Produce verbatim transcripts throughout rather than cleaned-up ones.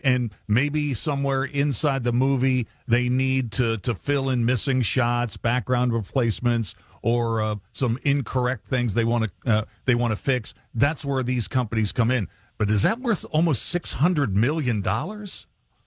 and maybe somewhere inside the movie they need to to fill in missing shots, background replacements, or uh, some incorrect things they want to uh, they want to fix. That's where these companies come in. But is that worth almost six hundred million dollars?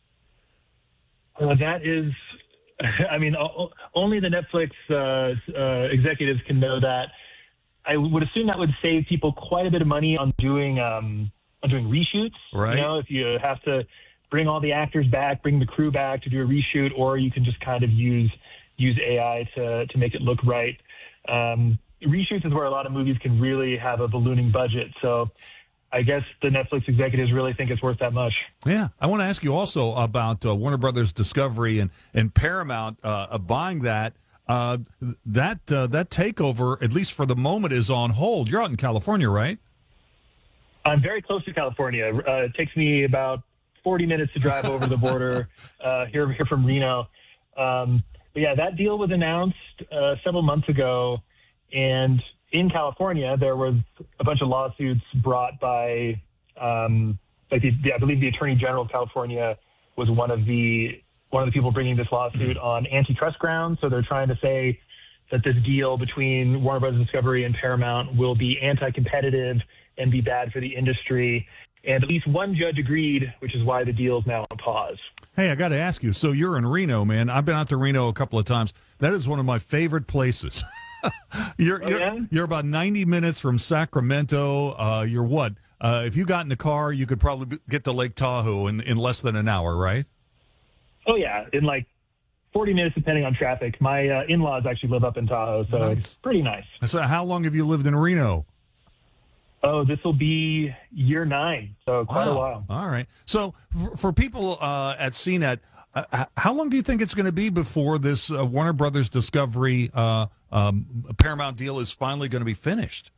Uh, that is, I mean, o- only the Netflix uh, uh, executives can know that. I would assume that would save people quite a bit of money on doing um, on doing reshoots. Right. You know, if you have to bring all the actors back, bring the crew back to do a reshoot, or you can just kind of use use A I to to make it look right. Um, reshoots is where a lot of movies can really have a ballooning budget. So I guess the Netflix executives really think it's worth that much. Yeah. I want to ask you also about uh, Warner Brothers Discovery and, and Paramount uh, buying that. Uh, that uh, that takeover, at least for the moment, is on hold. You're out in California, right? I'm very close to California. Uh, it takes me about forty minutes to drive over the border uh, here, here from Reno. Um, but yeah, that deal was announced uh, several months ago, and in California, there was a bunch of lawsuits brought by, um, like the, the, I believe the Attorney General of California was one of the one of the people bringing this lawsuit on antitrust grounds. So they're trying to say that this deal between Warner Bros. Discovery and Paramount will be anti-competitive and be bad for the industry. And at least one judge agreed, which is why the deal is now on pause. Hey, I got to ask you. So you're in Reno, man. I've been out to Reno a couple of times. That is one of my favorite places. you're, oh, you're, yeah? you're about ninety minutes from Sacramento. Uh, you're what? Uh, if you got in the car, you could probably get to Lake Tahoe in, in less than an hour, right? Oh, yeah. In like forty minutes, depending on traffic. My uh, in-laws actually live up in Tahoe, so nice. It's pretty nice. So how long have you lived in Reno? Oh, this will be year nine, so quite wow. a while. All right. So for, for people uh, at C net, uh, how long do you think it's going to be before this uh, Warner Brothers Discovery uh, um, Paramount deal is finally going to be finished?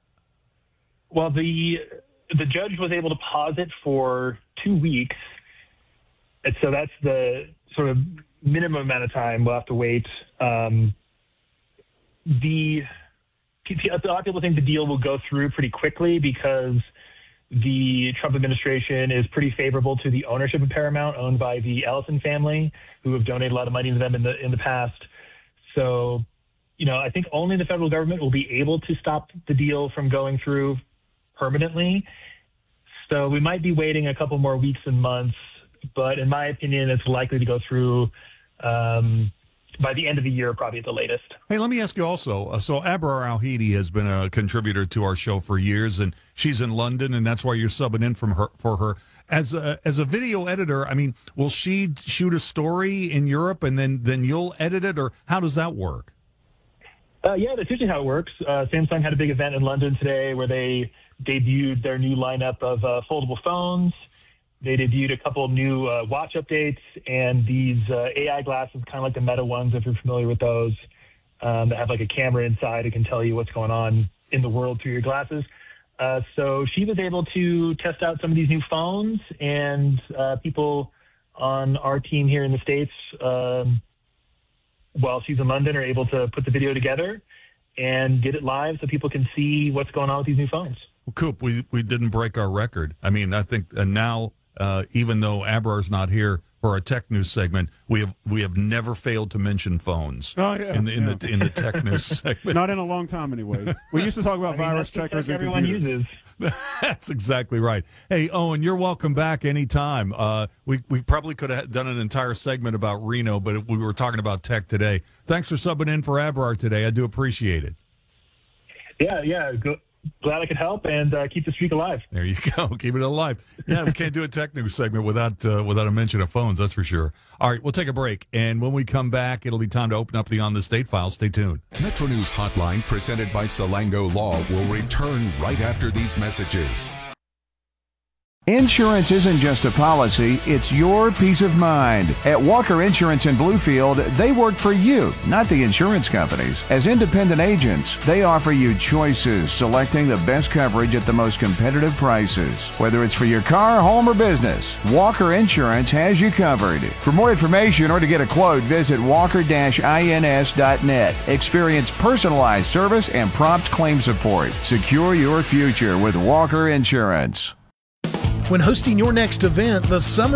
Well, the the judge was able to pause it for two weeks, and so that's the sort of minimum amount of time we'll have to wait. Um, the A lot of people think the deal will go through pretty quickly because the Trump administration is pretty favorable to the ownership of Paramount, owned by the Ellison family, who have donated a lot of money to them in the in the past. So, you know, I think only the federal government will be able to stop the deal from going through permanently. So we might be waiting a couple more weeks and months, but in my opinion, it's likely to go through um, by the end of the year, probably at the latest. Hey, let me ask you also. Uh, so Abrar Al-Hidi has been a contributor to our show for years, and she's in London, and that's why you're subbing in from her for her. As a, as a video editor, I mean, will she shoot a story in Europe, and then, then you'll edit it, or how does that work? Uh, yeah, that's usually how it works. Uh, Samsung had a big event in London today where they debuted their new lineup of uh, foldable phones. They debuted a couple of new uh, watch updates and these uh, A I glasses, kind of like the Meta ones, if you're familiar with those, um, that have like a camera inside. It can tell you what's going on in the world through your glasses. Uh, so she was able to test out some of these new phones, and uh, people on our team here in the States, um, while she's in London, are able to put the video together and get it live so people can see what's going on with these new phones. Well, Coop, we, we didn't break our record. I mean, I think uh, now... Uh, even though Abrar's not here for our tech news segment, we have we have never failed to mention phones. Oh yeah, in the in yeah. the in the tech news segment. Not in a long time, anyway. We used to talk about I mean, virus that's checkers what and everyone computers. uses. That's exactly right. Hey, Owen, you're welcome back anytime. Uh, we we probably could have done an entire segment about Reno, but we were talking about tech today. Thanks for subbing in for Abrar today. I do appreciate it. Yeah, yeah. Go. Glad I could help and uh, keep the streak alive. There you go. Keep it alive. Yeah, we can't do a tech news segment without uh, without a mention of phones, that's for sure. All right, we'll take a break, and when we come back, it'll be time to open up the On the State file. Stay tuned. Metro News Hotline, presented by Salango Law, will return right after these messages. Insurance isn't just a policy, it's your peace of mind. At Walker Insurance in Bluefield, they work for you, not the insurance companies. As independent agents, they offer you choices, selecting the best coverage at the most competitive prices. Whether it's for your car, home, or business, Walker Insurance has you covered. For more information or to get a quote, visit walker dash ins dot net. Experience personalized service and prompt claim support. Secure your future with Walker Insurance. When hosting your next event, the summer